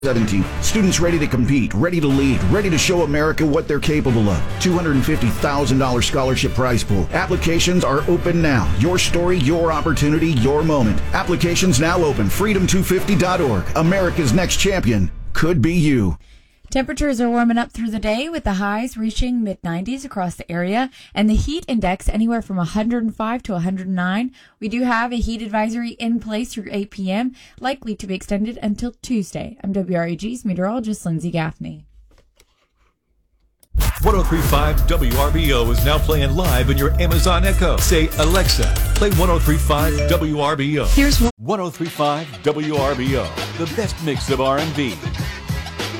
17. Students ready to compete, ready to lead, ready to show America what they're capable of. $250,000 scholarship prize pool. Applications are open now. Your story, your opportunity, your moment. Applications now open. Freedom250.org. America's next champion could be you. Temperatures are warming up through the day with the highs reaching mid-90s across the area and the heat index anywhere from 105 to 109. We do have a heat advisory in place through 8 p.m., likely to be extended until Tuesday. I'm WREG's meteorologist Lindsay Gaffney. 103.5 WRBO is now playing live in your Amazon Echo. Say, Alexa, play 103.5 WRBO. Here's 103.5 WRBO, the best mix of R&B,